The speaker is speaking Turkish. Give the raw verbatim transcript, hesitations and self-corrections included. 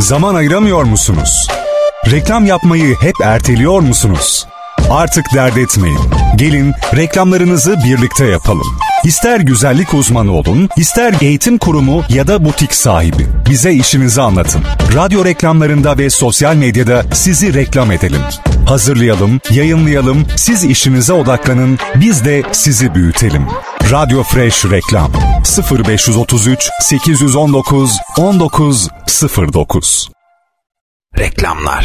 Zaman ayıramıyor musunuz? Reklam yapmayı hep erteliyor musunuz? Artık dert etmeyin. Gelin reklamlarınızı birlikte yapalım. İster güzellik uzmanı olun, ister eğitim kurumu ya da butik sahibi. Bize işinizi anlatın. Radyo reklamlarında ve sosyal medyada sizi reklam edelim. Hazırlayalım, yayınlayalım, siz işinize odaklanın, biz de sizi büyütelim. Radyo Fresh Reklam sıfır beş otuz üç sekiz on dokuz on dokuz sıfır dokuz. Reklamlar.